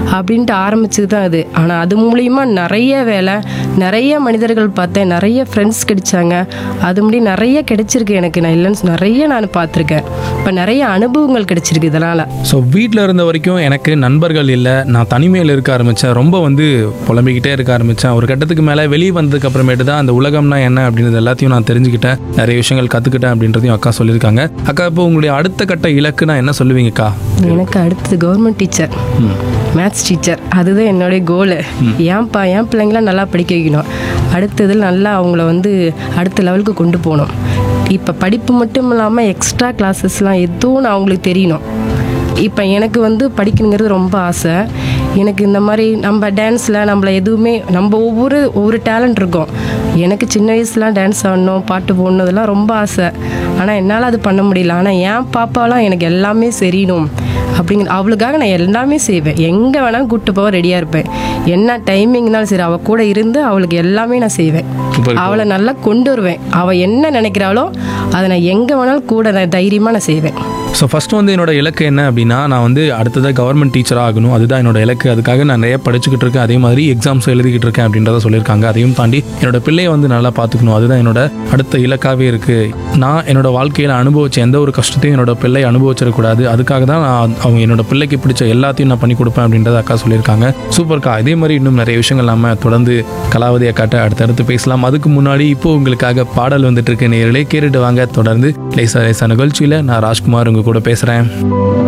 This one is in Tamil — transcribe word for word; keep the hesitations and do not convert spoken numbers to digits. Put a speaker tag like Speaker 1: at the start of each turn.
Speaker 1: அப்படின்ட்டு ஆரம்பிச்சது தான் அது. ஆனால் அது மூலிமா நிறைய வேலை, நிறைய மனிதர்கள் பார்த்தேன், நிறைய ஃப்ரெண்ட்ஸ் கிடைச்சாங்க. அது முடி நிறைய கிடைச்சிருக்கு எனக்கு. நான் இல்லைன்னு நிறைய நான் பார்த்துருக்கேன். இப்போ நிறைய அனுபவங்கள் கிடைச்சிருக்கு இதனால்.
Speaker 2: ஸோ வீட்டில் இருந்த வரைக்கும் எனக்கு நண்பர்கள் இல்லை, நான் தனிமையில் இருக்க ஆரம்பித்தேன், ரொம்ப வந்து புலம்பிக்கிட்டே இருக்க ஆரம்பித்தேன். ஒரு கட்டத்துக்கு மேலே வெளியே வந்ததுக்கு அப்புறமேட்டு தான் அந்த உலகம்னா என்ன அப்படின்றது எல்லாத்தையும் நான் தெரிஞ்சுக்கிட்டேன், நிறைய விஷயங்கள் கற்றுக்கிட்டேன் அப்படின்றதையும் அக்கா சொல்லியிருக்காங்க. அக்கா, இப்போ உங்களுடைய அடுத்த கட்ட இலக்கு நான் என்ன சொல்லுவீங்கக்கா?
Speaker 1: எனக்கு அடுத்தது கவர்மெண்ட் டீச்சர், மேத்ஸ் டீச்சர். அதுதான் என்னுடைய கோலு. ஏன்ப்பா என் பிள்ளைங்களாம் நல்லா படிக்க வைக்கணும், அடுத்ததில் நல்லா அவங்கள வந்து அடுத்த லெவலுக்கு கொண்டு போகணும். இப்போ படிப்பு மட்டும் இல்லாமல் எக்ஸ்ட்ரா கிளாஸஸ்லாம் எதுவும் அவங்களுக்கு தெரியணும். இப்போ எனக்கு வந்து படிக்கணுங்கிறது ரொம்ப ஆசை. எனக்கு இந்த மாதிரி நம்ம டான்ஸில் நம்மளை எதுவுமே நம்ம ஒவ்வொரு ஒவ்வொரு டேலண்ட் இருக்கும். எனக்கு சின்ன வயசுலாம் டான்ஸ் ஆடணும், பாட்டு போடணும், இதெல்லாம் ரொம்ப ஆசை. ஆனால் என்னால் அது பண்ண முடியல. ஆனால் என் பாப்பாலாம் எனக்கு எல்லாமே தெரியணும் அப்படிங்கிற அவளுக்காக நான் எல்லாமே செய்வேன். எங்கே வேணாலும் கூப்பிட்டு போக ரெடியாக இருப்பேன். என்ன டைமிங்னாலும் சரி அவள் கூட இருந்து அவளுக்கு எல்லாமே நான் செய்வேன். அவளை நல்லா கொண்டு வருவேன். அவள் என்ன நினைக்கிறாளோ அதை நான் எங்கே வேணாலும் கூட நான் தைரியமாக நான் செய்வேன்.
Speaker 2: ஸோ ஃபஸ்ட்டு வந்து என்னோட இலக்கு என்ன அப்படின்னா, நான் வந்து அடுத்ததாக கவர்மெண்ட் டீச்சராக ஆகணும். அதுதான் என்னோட இலக்கு. அதுக்காக நான் நிறைய படிச்சுக்கிட்டு இருக்கேன், அதே மாதிரி எக்ஸாம்ஸ் எழுதிக்கிட்டு இருக்கேன் அப்படின்றத சொல்லியிருக்காங்க. அதையும் தாண்டி என்னோட பிள்ளையை வந்து நல்லா பார்த்துக்கணும், அதுதான் என்னோட அடுத்த இலக்காகவே இருக்குது. நான் என்னோட வாழ்க்கையில் அனுபவிச்ச எந்த ஒரு கஷ்டத்தையும் என்னோட பிள்ளை அனுபவிச்சிடக்கூடாது. அதுக்காக தான் நான் அவங்க என்னோட பிள்ளைக்கு பிடிச்ச எல்லாத்தையும் நான் பண்ணி கொடுப்பேன் அப்படின்றத அக்கா சொல்லியிருக்காங்க. சூப்பர்க்கா. இதே மாதிரி இன்னும் நிறைய விஷயங்கள் நம்ம தொடர்ந்து கலாவதி அக்காட்ட அடுத்தடுத்து பேசலாம். அதுக்கு முன்னாடி இப்போ உங்களுக்காக பாடல் வந்துட்டு இருக்கு. நேரிலே கேட்டுட்டு வாங்க. தொடர்ந்து லேசா லேசா நிகழ்ச்சியில் நான் ராஜ்குமார் உங்க கூட பேசுகிறேன்.